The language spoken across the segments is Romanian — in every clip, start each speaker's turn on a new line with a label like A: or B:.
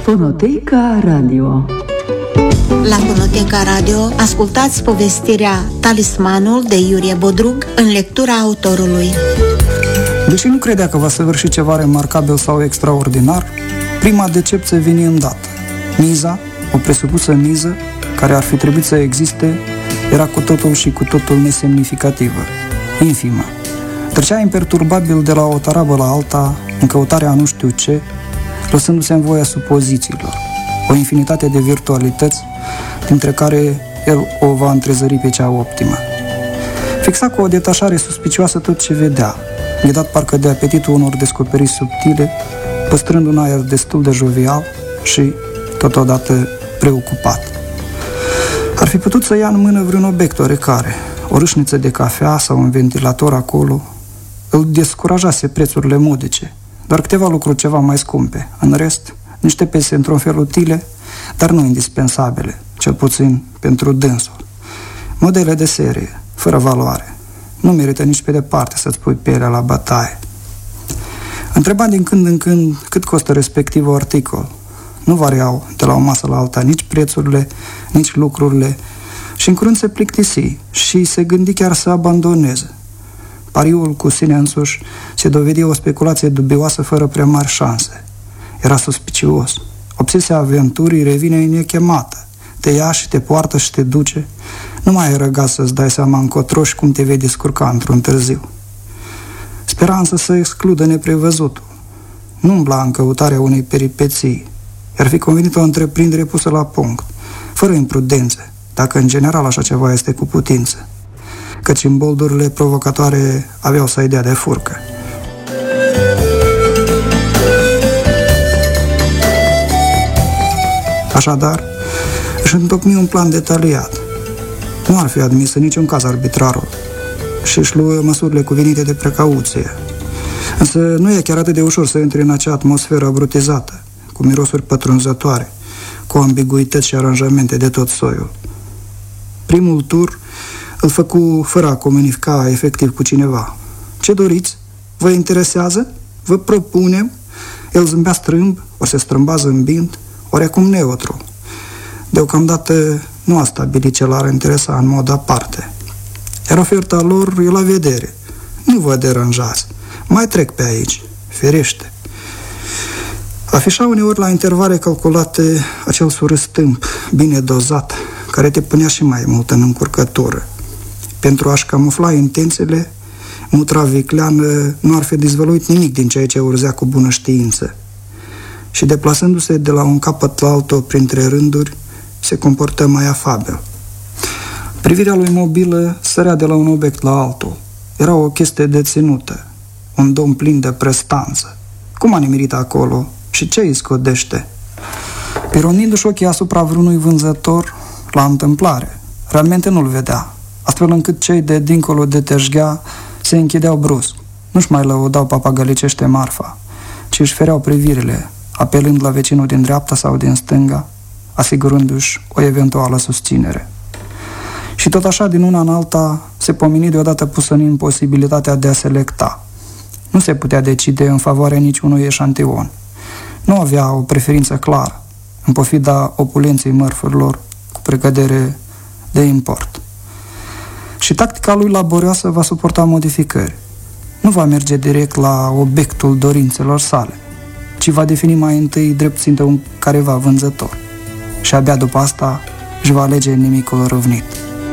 A: Fonoteca Radio.
B: La Fonoteca Radio ascultați povestirea Talismanul de Iurie Bodrug în lectura autorului.
C: Deși nu credea că va săvârși ceva remarcabil sau extraordinar, prima decepție vine îndată. Miza, o presupusă miză, care ar fi trebuit să existe, era cu totul și cu totul nesemnificativă, infimă. Trecea imperturbabil de la o tarabă la alta, în căutarea a nu știu ce, lăsându-se în voia supozițiilor, o infinitate de virtualități, dintre care el o va întrezări pe cea optimă. Fixa cu o detașare suspicioasă tot ce vedea, ghidat parcă de apetitul unor descoperiri subtile, păstrând un aer destul de jovial și, totodată, preocupat. Ar fi putut să ia în mână vreun obiect oarecare, o râșniță de cafea sau un ventilator acolo. Îl descurajase prețurile modice, doar câteva lucruri ceva mai scumpe. În rest, niște piese într-un fel utile, dar nu indispensabile, cel puțin pentru dânsul. Modele de serie, fără valoare. Nu merită nici pe departe să-ți pui pielea la bătaie. Întreba din când în când cât costă respectivul articol. Nu variau de la o masă la alta nici prețurile, nici lucrurile și în curând se plictisi și se gândi chiar să abandoneze. Pariul cu sine însuși se dovedi o speculație dubioasă fără prea mari șanse. Era suspicios. Obsesia aventurii revine nechemată. Te ia și te poartă și te duce. Nu mai ai răgat să-ți dai seama încotro și cum te vei descurca într-un târziu. Spera însă să excludă neprevăzutul. Nu umbla în căutarea unei peripeții. Ar fi convenit o întreprindere pusă la punct, fără imprudențe, dacă în general așa ceva este cu putință, căci imboldurile provocatoare aveau să-i dea de furcă. Așadar, își întocmi un plan detaliat. Nu ar fi admis în niciun caz arbitrarul și își luă măsurile cuvenite de precauție. Însă nu e chiar atât de ușor să intri în acea atmosferă abrutizată, cu mirosuri pătrunzătoare, cu ambiguități și aranjamente de tot soiul. Primul tur îl făcu fără a comunica efectiv cu cineva. Ce doriți? Vă interesează? Vă propunem? El zâmbea strâmb, ori se strâmba zâmbind, ori acum neutru. Deocamdată nu a stabilit ce l-ar interesa în mod aparte. Iar oferta lor e la vedere. Nu vă deranjați. Mai trec pe aici. Ferește. Afișa uneori la intervale calculate acel surâstâmp, bine dozat, care te punea și mai mult în încurcătură. Pentru a-și camufla intențiile, mutra vicleană nu ar fi dezvăluit nimic din ceea ce urzea cu bună știință. Și deplasându-se de la un capăt la altul printre rânduri, se comportă mai afabil. Privirea lui mobilă sărea de la un obiect la altul. Era o chestie deținută, un domn plin de prestanță. Cum a nimerit acolo și ce îi scodește? Pironindu-și ochii asupra vreunui vânzător, la întâmplare, realmente nu-l vedea, astfel încât cei de dincolo de teșghea se închideau brusc. Nu-și mai lăudau papagălicește marfa, ci își fereau privirile, apelând la vecinul din dreapta sau din stânga, asigurându-și o eventuală susținere. Și tot așa, din una în alta, se pomeni deodată pusă în imposibilitatea de a selecta. Nu se putea decide în favoarea niciunui eșantion. Nu avea o preferință clară, în pofida opulenței mărfurilor cu precădere de import. Și tactica lui laborioasă va suporta modificări. Nu va merge direct la obiectul dorințelor sale, ci va defini mai întâi drept țintă un careva vânzător. Și abia după asta își va alege nimicul râvnit.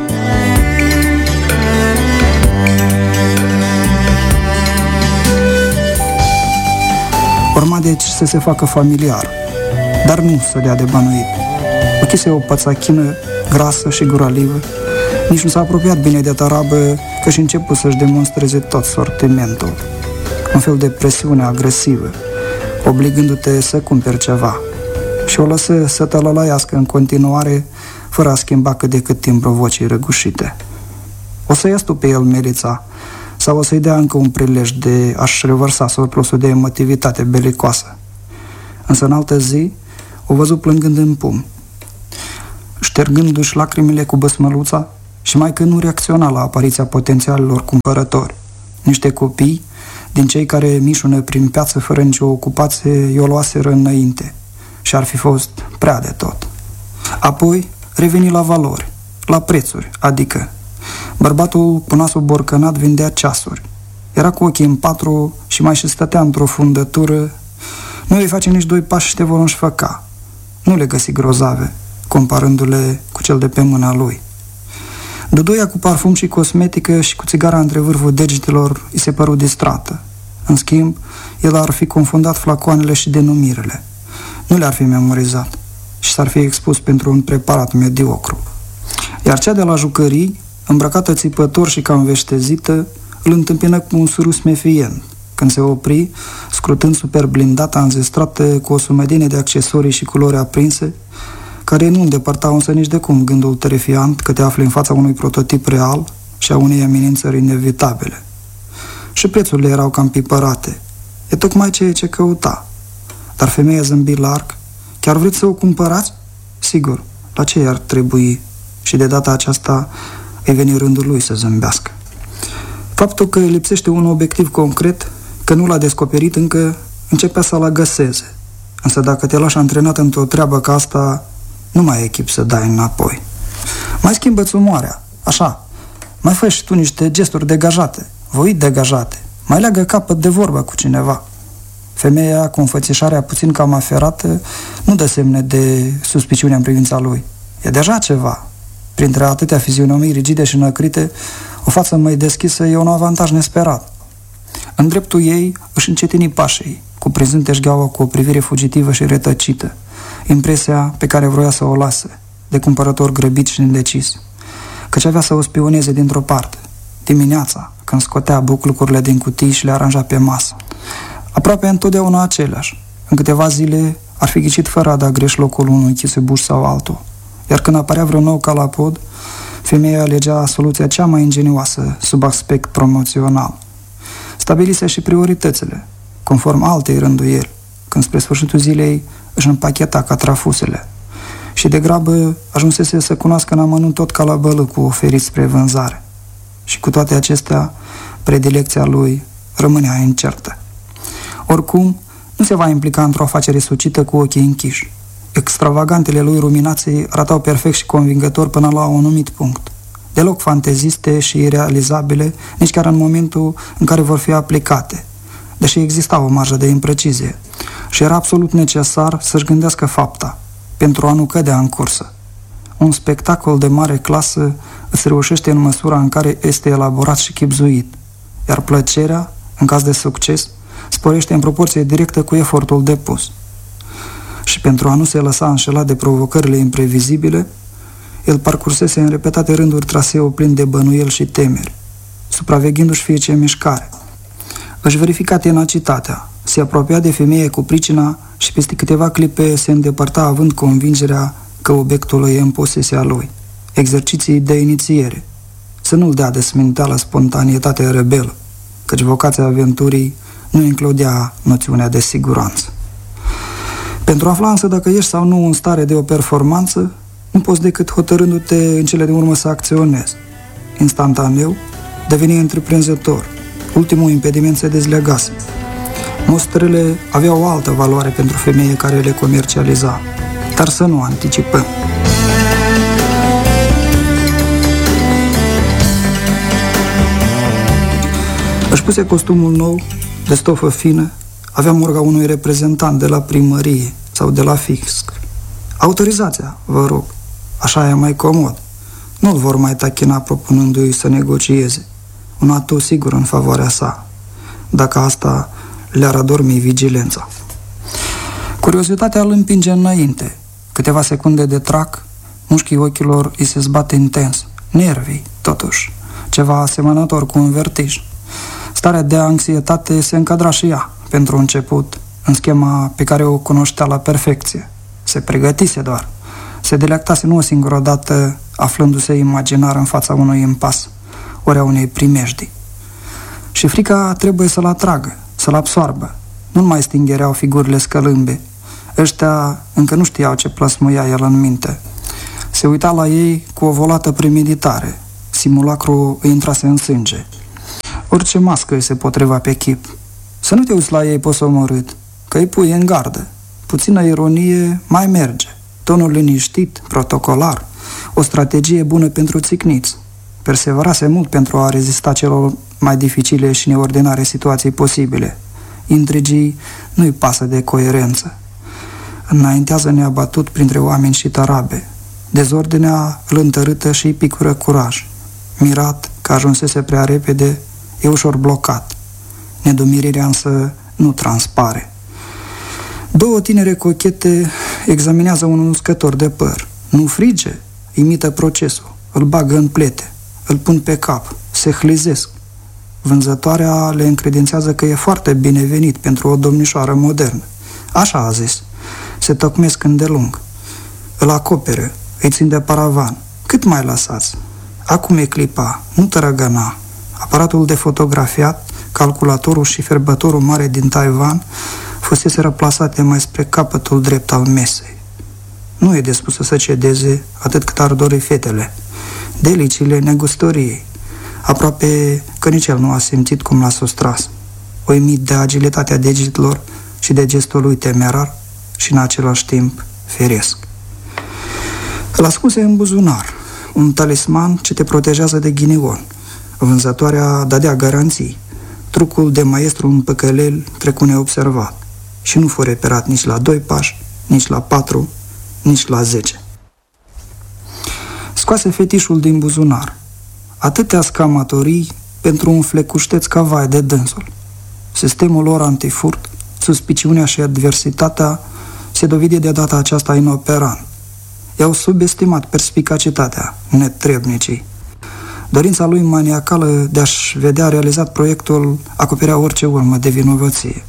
C: Urma deci să se facă familiar, dar nu să dea de bănuit. Ochise o pățachină grasă și guralivă, nici nu s-a apropiat bine de tarabă, că și început să-și demonstreze tot sortimentul. Un fel de presiune agresivă, obligându-te să cumperi ceva. Și o lăsă să tălălăiască în continuare, fără a schimba cât de cât timbrul vocii răgușite. O să iasă tu pe el, Melița, sau o să-i dea încă un prilej de a-și revărsa surplusul de emotivitate belicoasă. Însă în altă zi o văzu plângând în pumn, ștergându-și lacrimile cu băsmăluța și mai că nu reacționa la apariția potențialilor cumpărători. Niște copii, din cei care mișună prin piață fără nicio ocupație, i-o luaseră înainte și ar fi fost prea de tot. Apoi reveni la valori, la prețuri, adică bărbatul cu nasul borcănat vindea ceasuri. Era cu ochii în patru și mai și stătea într-o fundătură. Nu îi face nici 2 pași și te vor înșfăca. Nu le găsi grozave, comparându-le cu cel de pe mâna lui. Duduia cu parfum și cosmetică și cu țigara între vârful degetelor îi se păru distrată. În schimb, el ar fi confundat flacoanele și denumirile. Nu le-ar fi memorizat și s-ar fi expus pentru un preparat mediocru. Iar cea de la jucării, îmbrăcată țipător și cam veștezită, îl întâmpină cu un surus mefient, când se opri, scrutând super blindata înzestrată cu o sumedenie de accesorii și culori aprinse, care nu îndepărtau însă nici de cum gândul terifiant că te afli în fața unui prototip real și a unei amenințări inevitabile. Și prețurile erau cam pipărate. E tocmai ceea ce căuta. Dar femeia zâmbi larg. Chiar vreți să o cumpărați? Sigur, la ce ar trebui? Și de data aceasta îi veni rândul lui să zâmbească. Faptul că îi lipsește un obiectiv concret, că nu l-a descoperit încă, începea să-l agăseze. Însă dacă te lași antrenat într-o treabă ca asta, nu mai ai chip să dai înapoi. Mai schimbă-ți umoarea, așa. Mai fă și tu niște gesturi degajate, voi degajate. Mai leagă capăt de vorbă cu cineva. Femeia, cu înfățișarea puțin cam aferată, nu dă semne de suspiciune în privința lui. E deja ceva. Printre atâtea fizionomii rigide și năcrite, o față mai deschisă e un avantaj nesperat. În dreptul ei își încetini pașii, cuprinzând teșgheaua cu o privire fugitivă și retăcită, impresia pe care vroia să o lase, de cumpărător grăbit și indecis, căci avea să o spioneze dintr-o parte, dimineața, când scotea buclucurile din cutii și le aranja pe masă. Aproape întotdeauna aceleași. În câteva zile ar fi ghicit fără a da greș locul unui chisebuș sau altul, iar când apărea vreun nou calapod, femeia alegea soluția cea mai ingenioasă sub aspect promoțional. Stabilise și prioritățile, conform altei rânduieli, când spre sfârșitul zilei își împacheta catrafusele și de grabă ajunsese să cunoască în amănunt tot calabălâcul oferit spre vânzare. Și cu toate acestea, predilecția lui rămânea incertă. Oricum, nu se va implica într-o afacere sucită cu ochii închiși. Extravagantele lui ruminații arătau perfect și convingător până la un anumit punct. Deloc fanteziste și irealizabile, nici chiar în momentul în care vor fi aplicate, deși exista o marjă de imprecizie și era absolut necesar să-și gândească fapta, pentru a nu cădea în cursă. Un spectacol de mare clasă îți reușește în măsura în care este elaborat și chibzuit, iar plăcerea, în caz de succes, sporește în proporție directă cu efortul depus. Și pentru a nu se lăsa înșelat de provocările imprevizibile, el parcursese în repetate rânduri traseul plin de bănuieli și temeri, supraveghindu-și fiecare mișcare. Își verifica tenacitatea, se apropia de femeie cu pricina și peste câteva clipe se îndepărta având convingerea că obiectul e în posesia lui. Exerciții de inițiere. Să nu-l dea de sminteală spontanietate rebelă, căci vocația aventurii nu includea noțiunea de siguranță. Pentru a afla însă dacă ești sau nu în stare de o performanță, nu poți decât hotărându-te în cele din urmă să acționezi. Instantaneu, deveni întreprinzător. Ultimul impediment se dezlegase. Mostrele aveau o altă valoare pentru femeie care le comercializa, dar să nu anticipăm. Își puse costumul nou, de stofă fină, avea morga unui reprezentant de la primărie sau de la fisc. Autorizația, vă rog, așa e mai comod. Nu-l vor mai tachina propunându-i să negocieze. Un atu sigur în favoarea sa, dacă asta le-ar adormi vigilența. Curiozitatea îl împinge înainte. Câteva secunde de trac, mușchii ochilor îi se zbate intens. Nervii, totuși, ceva asemănător cu un vertij. Starea de anxietate se încadra și ea, pentru început, în schema pe care o cunoștea la perfecție. Se pregătise doar. Se delectase nu o singură dată, aflându-se imaginar în fața unui impas, ori a unei primejdii. Și frica trebuie să-l atragă, să-l absoarbă. Nu mai stingereau figurile scălâmbe. Ăștia încă nu știau ce plăsmuia el în minte. Se uita la ei cu o volată premeditare. Simulacrul îi intrase în sânge. Orice mască îi se potriva pe chip. Să nu te uiți la ei posomorât, că îi pui în gardă. puțină ironie mai merge. Tonul liniștit, protocolar, o strategie bună pentru țicniți. Perseverase mult pentru a rezista celor mai dificile și neordinare situații posibile. Intrigii nu-i pasă de coerență. Înaintează neabatut printre oameni și tarabe. Dezordinea îl întărâtă și îi picură curaj. Mirat că ajunsese prea repede, e ușor blocat. Nedumirirea însă nu transpare. Două tinere cochete examinează un uscător de păr. Nu frige, imită procesul, îl bagă în plete, îl pun pe cap, se hlizesc. Vânzătoarea le încredințează că e foarte binevenit pentru o domnișoară modernă. Așa a zis. Se tocmesc îndelung. Îl acoperă, îi țin de paravan. Cât mai lăsați? Acum e clipa, nu tărăgăna. Aparatul de fotografiat, calculatorul și ferbătorul mare din Taiwan fusese plasate mai spre capătul drept al mesei. Nu e dispus să cedeze atât cât ar dori fetele. Delicile negustoriei. Aproape că nici el nu a simțit cum l-a sustras. Uimit de agilitatea degetelor și de gestul lui temerar și în același timp firesc. Îl ascunse în buzunar, un talisman ce te protejează de ghinion. Vânzătoarea dădea garanții. Trucul de maestru în păcălel trecu neobservat și nu fu reperat nici la 2 pași, nici la 4, nici la 10. Scoase fetișul din buzunar. Atâtea scamatorii pentru un flecușteț ca vai de dânsul. Sistemul lor antifurt, suspiciunea și adversitatea se dovede de data aceasta inoperant. I-au subestimat perspicacitatea, netrebnicii. Dorința lui maniacală de a-și vedea realizat proiectul acoperea orice urmă de vinovăție.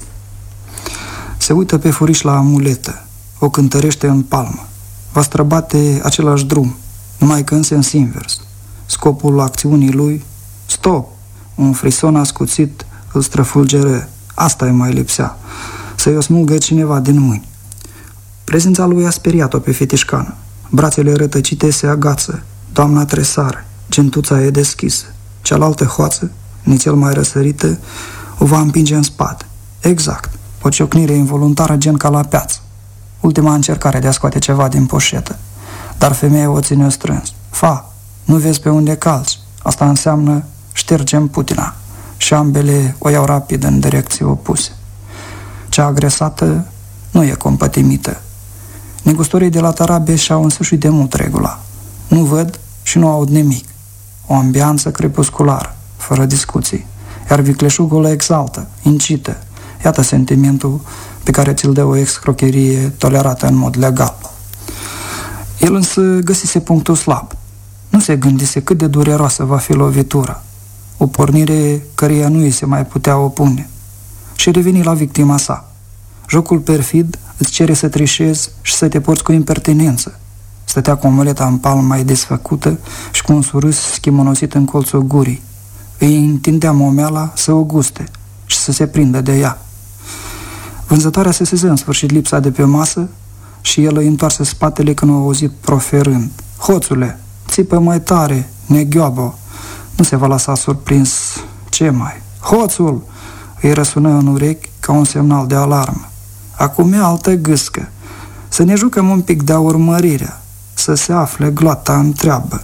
C: Se uită pe furiș la amuletă, o cântărește în palmă. Va străbate același drum, numai că în sens invers. Scopul acțiunii lui, stop! Un frison ascuțit îl străfulgeră. Asta îi mai lipsea, să-i o smulgă cineva din mâini. Prezența lui a speriat-o pe fetișcană. Brațele rătăcite se agață. Doamna tresare. Gentuța e deschisă. Cealaltă hoață, nițel mai răsărită, o va împinge în spate. Exact. O ciocnire involuntară gen ca la piață. Ultima încercare de a scoate ceva din poșetă. Dar femeia o ține strâns. Fa, nu vezi pe unde calci. Asta înseamnă ștergem Putina. Și ambele o iau rapid în direcții opuse. Cea agresată nu e compătimită. Negustorii de la Tarabe și-au însușit de mult regula. Nu văd și nu aud nimic. O ambianță crepusculară, fără discuții. Iar vicleșugul le exaltă, incită. Iată sentimentul pe care ți-l dă o excrocherie tolerată în mod legal. El însă găsise punctul slab. Nu se gândise cât de dureroasă va fi lovitura. O pornire căreia nu îi se mai putea opune. Și reveni la victima sa. Jocul perfid îți cere să trișezi și să te porți cu impertinență. Stătea cu omuleta în palmă mai desfăcută și cu un surâs schimonosit în colțul gurii. Îi întindea momeala să o guste și să se prindă de ea. Vânzătoarea se seză în sfârșit lipsa de pe masă și el îi întoarse spatele când o auzit proferând. Hoțule, țipă mai tare, neghioabă. Nu se va lăsa surprins. Ce mai? Hoțul! Îi răsună în urechi ca un semnal de alarmă. Acum e altă gâscă. Să ne jucăm un pic de-a urmărirea. Să se afle gloata în treabă.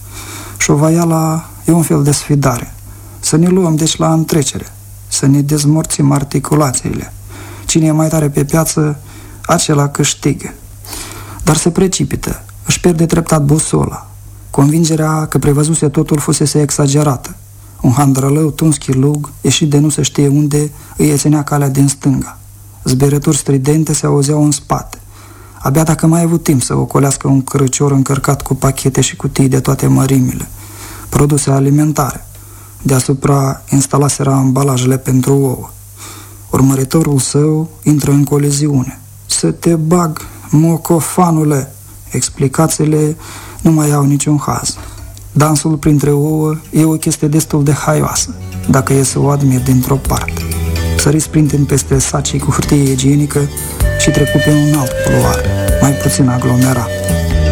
C: Șovaiala e un fel de sfidare. Să ne luăm deci la întrecere. Să ne dezmorțim articulațiile. Cine e mai tare pe piață, acela câștigă. Dar se precipită. Își pierde treptat busola. Convingerea că prevăzuse totul fusese exagerată. Un handrălău tuns chilug, ieșit de nu se știe unde, îi ținea calea din stânga. Zberături stridente se auzeau în spate. Abia dacă mai a avut timp să ocolească un cărăcior încărcat cu pachete și cutii de toate mărimile. Produse alimentare. Deasupra instalaseră ambalajele pentru ouă. Urmăritorul său intră în coliziune. Să te bag, mocofanule! Explicațiile nu mai au niciun haz. Dansul printre ouă e o chestie destul de haioasă, dacă e să o admir dintr-o parte. Sări sprintind peste sacii cu hârtie igienică și trecu pe un alt culoar, mai puțin aglomerat.